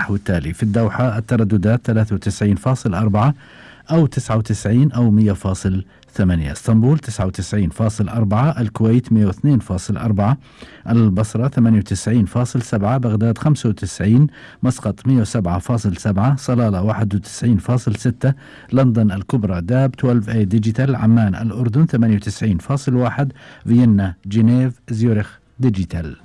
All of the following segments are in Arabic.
نحو التالي: في الدوحة الترددات 93.4 أو 99 أو 100.8، اسطنبول 99.4، الكويت 102.4، البصرة 98.7، بغداد 95، مسقط 107.7، صلالة 91.6، لندن الكبرى داب 12A ديجيتال، عمان الأردن 98.1، فيينا جنيف زيورخ ديجيتال.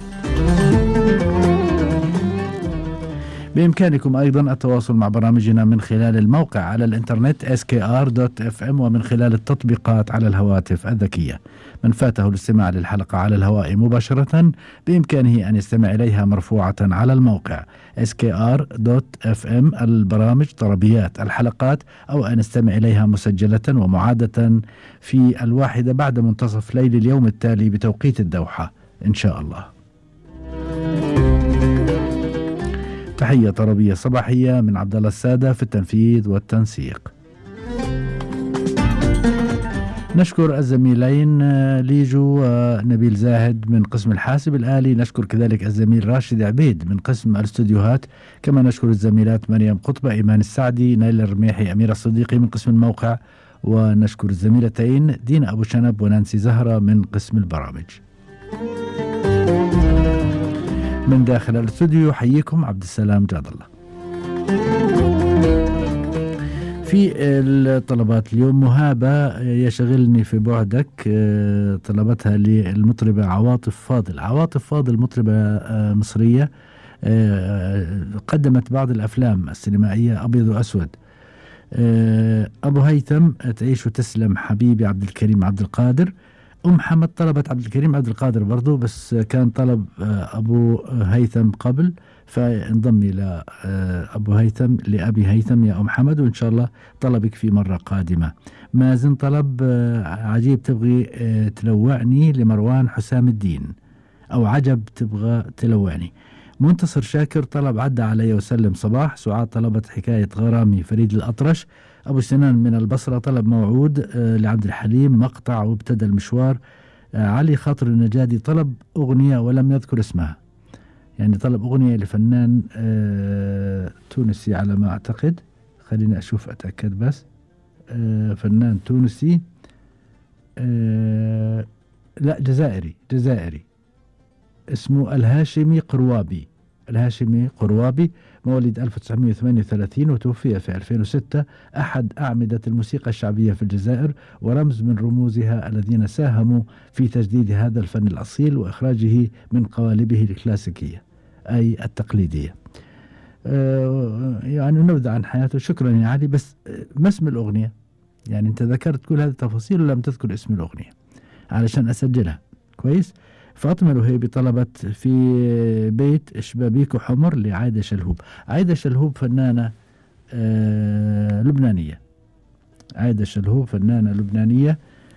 بإمكانكم أيضا التواصل مع برامجنا من خلال الموقع على الإنترنت skr.fm ومن خلال التطبيقات على الهواتف الذكية. من فاته الاستماع للحلقة على الهواء مباشرة بإمكانه أن يستمع إليها مرفوعة على الموقع skr.fm، البرامج طربيات الحلقات، أو أن يستمع إليها مسجلة ومعادة في 1 بعد منتصف ليل اليوم التالي بتوقيت الدوحة إن شاء الله. تحية طربية صباحية من عبد الله السادة في التنفيذ والتنسيق. نشكر الزميلين ليجو ونبيل زاهد من قسم الحاسب الآلي، نشكر كذلك الزميل راشد عبيد من قسم الاستوديوهات، كما نشكر الزميلات مريم قطبة، إيمان السعدي، نايل الرميحي، أميرة الصديقي من قسم الموقع، ونشكر الزميلتين دينا أبو شنب ونانسي زهرة من قسم البرامج. من داخل الاستوديو يحييكم عبد السلام جاد الله. في الطلبات اليوم مهابة يشغلني في بعدك، طلبتها للمطربة عواطف فاضل. عواطف فاضل مطربة مصرية، قدمت بعض الأفلام السينمائية أبيض وأسود. أبو هيثم تعيش وتسلم حبيبي عبد الكريم عبد القادر. محمد طلبت عبد الكريم عبد القادر برضو، بس كان طلب أبو هيثم قبل، فانضم إلى أبو هيثم لأبي هيثم يا محمد، وإن شاء الله طلبك في مرة قادمة. مازن طلب عجيب تبغي تلوعني لمروان حسام الدين، أو عجب تبغى تلوعني. منتصر شاكر طلب عدى علي وسلم صباح. سعاد طلبت حكاية غرامي فريد الأطرش. أبو سنان من البصرة طلب موعود لعبد الحليم مقطع وابتدى المشوار. علي خاطر النجادي طلب أغنية ولم يذكر اسمها، يعني طلب أغنية لفنان تونسي على ما أعتقد، خليني أشوف أتأكد بس. فنان تونسي، لا جزائري اسمه الهاشمي قروابي. الهاشمي قروابي مواليد 1938 وتوفي في 2006، أحد أعمدة الموسيقى الشعبية في الجزائر ورمز من رموزها الذين ساهموا في تجديد هذا الفن الأصيل وإخراجه من قوالبه الكلاسيكية أي التقليدية. يعني نبذة عن حياته. شكرا يا علي، بس ما اسم الأغنية؟ يعني أنت ذكرت كل هذه التفاصيل ولم تذكر اسم الأغنية علشان أسجلها كويس. فاطمة الوهيبي طلبت في بيت شبابيك حمر لعايدة شلهوب. عايدة شلهوب فنانة لبنانية. عايدة شلهوب فنانة لبنانية،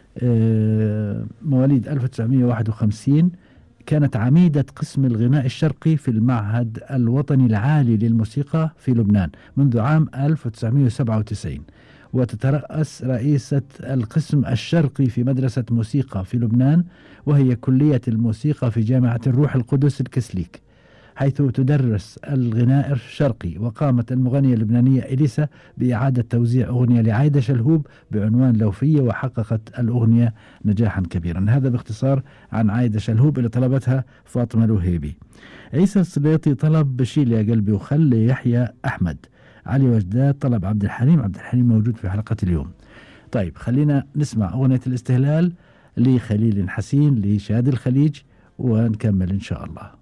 مواليد 1951، كانت عميدة قسم الغناء الشرقي في المعهد الوطني العالي للموسيقى في لبنان منذ عام 1997، وتترأس رئيسة القسم الشرقي في مدرسة موسيقى في لبنان، وهي كلية الموسيقى في جامعة الروح القدس الكسليك، حيث تدرس الغناء الشرقي. وقامت المغنية اللبنانية إليسا بإعادة توزيع أغنية لعايدة شلهوب بعنوان لوفية، وحققت الأغنية نجاحا كبيرا. هذا باختصار عن عايدة شلهوب اللي طلبتها فاطمة الوهيبي. عيسى السليطي طلب بشيل يا قلبي وخل يحيى أحمد. علي وجداد طلب عبد الحليم. عبد الحليم موجود في حلقة اليوم. طيب خلينا نسمع أغنية الاستهلال لخليل حسين لشادي الخليج ونكمل إن شاء الله.